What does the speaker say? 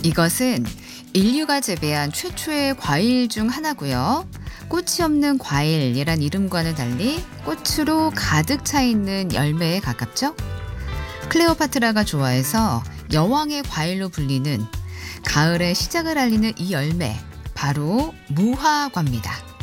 이것은 인류가 재배한 최초의 과일 중 하나고요. 꽃이 없는 과일이란 이름과는 달리 꽃으로 가득 차 있는 열매에 가깝죠. 클레오파트라가 좋아해서 여왕의 과일로 불리는 가을의 시작을 알리는 이 열매, 바로 무화과입니다.